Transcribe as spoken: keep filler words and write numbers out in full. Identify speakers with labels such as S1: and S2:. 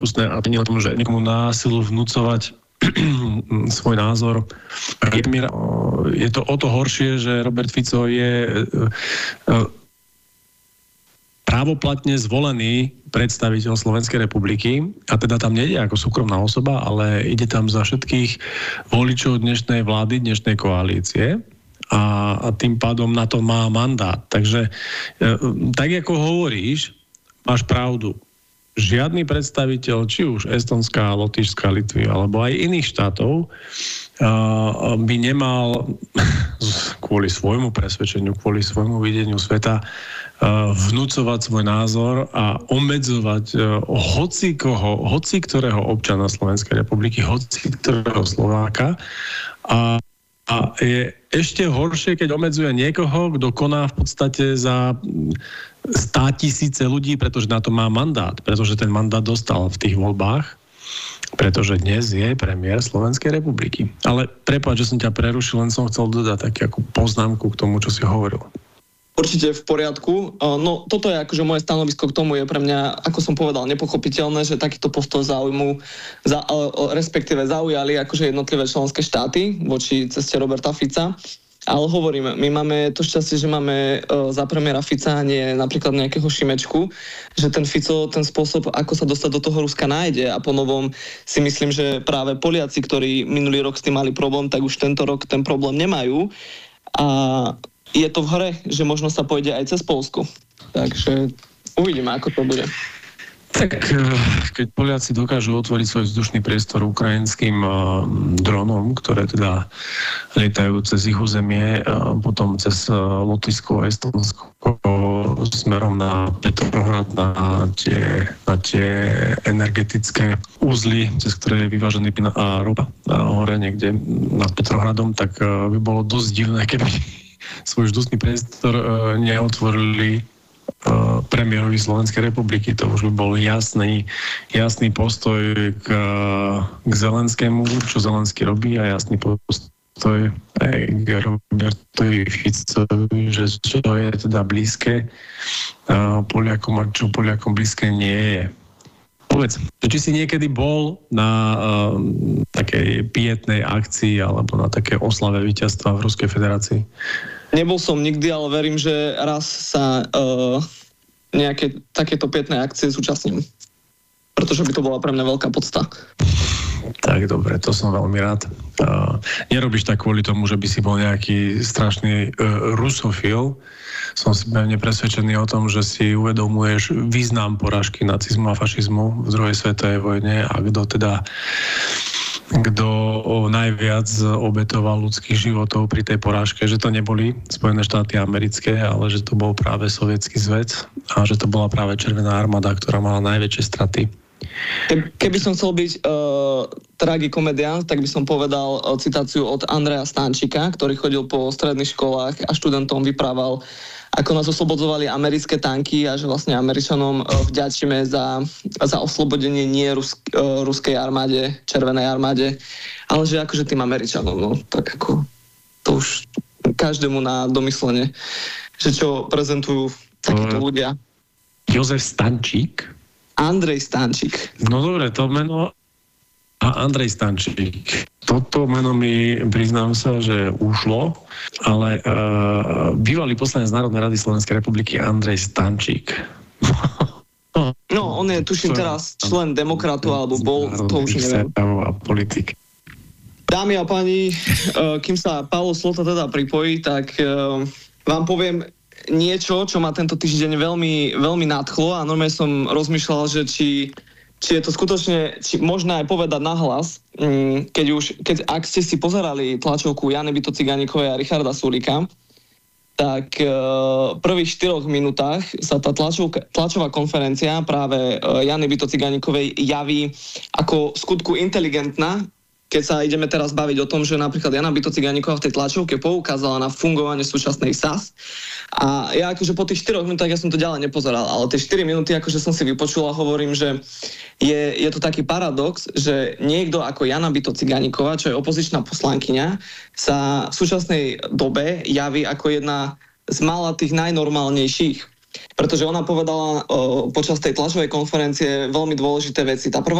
S1: neprípustné a nie o tom, že niekomu násilu vnúcovať svoj názor. Je to o to horšie, že Robert Fico je právoplatne zvolený predstaviteľ Slovenskej republiky a teda tam nejde ako súkromná osoba, ale ide tam za všetkých voličov dnešnej vlády, dnešnej koalície a, a tým pádom na to má mandát. Takže tak ako hovoríš, máš pravdu. Žiadny predstaviteľ, či už Estonska, Lotyšska, Litvy, alebo aj iných štátov uh, by nemal kvôli svojmu presvedčeniu, kvôli svojmu videniu sveta uh, vnúcovať svoj názor a obmedzovať uh, hoci koho, hoci ktorého občana Slovenskej republiky, hoci ktorého Slováka. A A je ešte horšie, keď obmedzuje niekoho, kto koná v podstate za státisíce ľudí, pretože na to má mandát, pretože ten mandát dostal v tých voľbách, pretože dnes je premiér Slovenskej republiky. Ale prepáč, že som ťa prerušil, len som chcel dodať takú poznámku k tomu, čo si hovoril.
S2: Určite v poriadku. No toto je akože moje stanovisko k tomu je pre mňa, ako som povedal, nepochopiteľné, že takýto postoj záujmu, za, respektíve zaujali akože jednotlivé členské štáty voči ceste Roberta Fica. Ale hovorím, my máme to šťastie, že máme za premiéra Fica nie napríklad nejakého Šimečku, že ten Fico, ten spôsob, ako sa dostať do toho Ruska nájde a po novom si myslím, že práve Poliaci, ktorí minulý rok s tým mali problém, tak už tento rok ten problém nemajú. A je to v hre, že možno sa pôjde aj cez Poľsko. Takže uvidíme, ako to bude.
S1: Tak keď Poliaci dokážu otvoriť svoj vzdušný priestor ukrajinským uh, dronom, ktoré teda lietajú cez ich územie, uh, potom cez uh, Lotyšsko a Estonsko smerom na Petrohrad, na tie, na tie energetické úzly, cez ktoré je vyvážený plyn a ropa hore niekde nad Petrohradom, tak uh, by bolo dosť divné, keby svoj vzdušný priestor uh, neotvorili uh, premiérovi Slovenskej republiky. To už by bol jasný, jasný postoj k, k Zelenskému, čo Zelenský robí a jasný postoj aj k Robertovi Ficovi, že čo je teda blízke uh, Poliakom a čo Poliakom blízke nie je. Povedz, či si niekedy bol na uh, takej pietnej akcii alebo na také oslave víťazstva v Ruskej federácii?
S2: Nebol som nikdy, ale verím, že raz sa uh, nejaké takéto pietné akcie zúčastním. Pretože by to bola pre mňa veľká podsta.
S1: Tak dobre, to som veľmi rád. Uh, nerobíš tak kvôli tomu, že by si bol nejaký strašný uh, rusofil. Som si pevne presvedčený o tom, že si uvedomuješ význam porážky nacizmu a fašizmu v druhej svetovej vojne a kto teda kto najviac obetoval ľudských životov pri tej porážke, že to neboli Spojené štáty americké, ale že to bol práve Sovietsky zväz a že to bola práve Červená armáda, ktorá mala najväčšie straty.
S2: Keby som chcel byť uh, tragikomedián, tak by som povedal uh, citáciu od Andreja Stančika, ktorý chodil po stredných školách a študentom vyprával, ako nás oslobodzovali americké tanky a že vlastne Američanom uh, vďačíme za, za oslobodenie nie rusk, uh, ruskej armáde, Červenej armáde, ale že akože tým Američanom, no tak ako to už každému na domyslenie, že čo prezentujú takíto ľudia.
S1: Jozef Stančík?
S2: Andrej Stančík.
S1: No dobre, to meno a Andrej Stančík. Toto meno mi, priznám sa, že ušlo, ale uh, bývalý poslanec Národnej rady Slovenskej republiky Andrej Stančík.
S2: No, on je, tuším, teraz člen demokratu, alebo bol, to už neviem.
S1: A politik.
S2: Dámy a páni, uh, kým sa Paolo Slota teda pripojí, tak uh, vám poviem niečo, čo ma tento týždeň veľmi, veľmi nadchlo a normálne som rozmýšľal, že či, či je to skutočne či možné aj povedať nahlas, keď už, keď, ak ste si pozerali tlačovku Jany Byto Cigánikovej a Richarda Sulíka, tak v prvých štyroch minútach sa tá tlačovka, tlačová konferencia práve Jany Byto Cigánikovej javí ako skutku inteligentná, keď sa ideme teraz baviť o tom, že napríklad Jana Byto Cigániková v tej tlačovke poukázala na fungovanie súčasnej es a es. A ja akože po tých štyroch minútach ja som to ďalej nepozeral, ale tie štyri minúty akože som si vypočul a hovorím, že je, je to taký paradox, že niekto ako Jana Byto Cigániková, čo je opozičná poslankyňa, sa v súčasnej dobe javí ako jedna z mála tých najnormálnejších. pretože ona povedala uh, počas tej tlačovej konferencie veľmi dôležité veci. Tá prvá